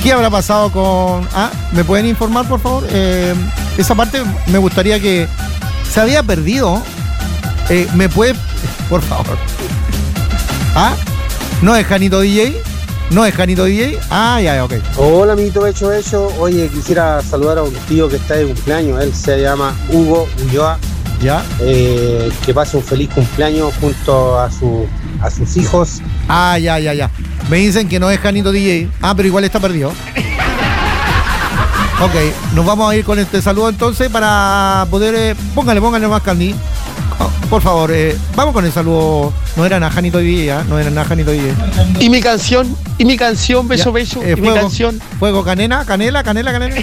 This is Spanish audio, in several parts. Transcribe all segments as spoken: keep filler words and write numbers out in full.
¿Qué habrá pasado con...? Ah, ¿me pueden informar, por favor? Eh, esa parte me gustaría que... Se había perdido. Eh, ¿Me puede...? Por favor. ¿Ah? ¿No es Janito D J? ¿No es Janito D J? Ah, ya, ok. Hola, amiguito Becho Becho. Oye, quisiera saludar a un tío que está de cumpleaños. Él se llama Hugo Ulloa. ¿Ya? Eh, que pase un feliz cumpleaños junto a, su, a sus hijos. Ah, ya, ya, ya. Me dicen que no es Janito D J. Ah, pero igual está perdido. Ok, nos vamos a ir con este saludo entonces para poder... Eh, póngale, póngale más Candy. Oh, por favor, eh, vamos con el saludo. No era nada Janito D J, ¿eh? No era nada Janito D J. Y mi canción, y mi canción, Beso Beso, eh, y fuego, mi canción. Fuego, canela, canela, canela, canela.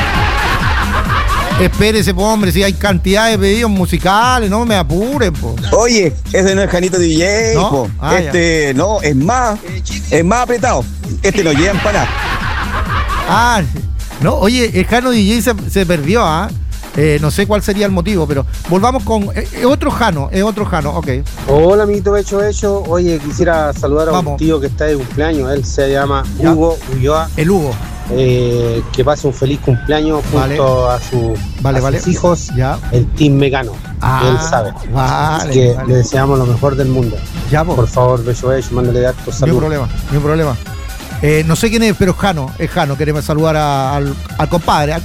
Espérese, po, hombre, si hay cantidad de pedidos musicales, no me apuren, po. Oye, ese no es Janito D J, ¿No? po. Ah, este, ya. No, es más, es más apretado. Este lo llevan para nada. Ah, no, oye, el Jano D J se, se perdió, ¿ah? Eh, no sé cuál sería el motivo, pero volvamos con eh, otro Jano, es otro Jano, ok. Hola, amiguito Becho Becho. Oye, quisiera saludar a Vamos. un tío que está de cumpleaños. Él se llama Ya. Hugo Ulloa. El Hugo. Eh, que pase un feliz cumpleaños junto Vale. a, su, Vale, a vale. sus hijos, Ya. el Team Mecano. Ah, Él sabe. vale, Así que vale. le deseamos lo mejor del mundo. Ya, po. Por favor, Becho Becho, mándale datos, Ni un saludos. problema, ni un problema. Eh, no sé quién es, pero es Jano, es Jano. Queremos saludar a- al, al compadre, al